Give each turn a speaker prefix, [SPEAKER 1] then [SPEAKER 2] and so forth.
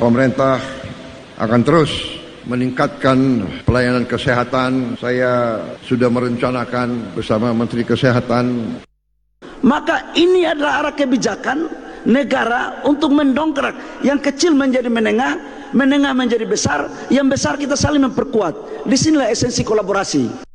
[SPEAKER 1] pemerintah akan terus meningkatkan pelayanan kesehatan. Saya sudah merencanakan bersama Menteri Kesehatan.
[SPEAKER 2] Maka ini adalah arah kebijakan negara untuk mendongkrak yang kecil menjadi menengah, menengah menjadi besar, yang besar kita saling memperkuat. Disinilah esensi kolaborasi.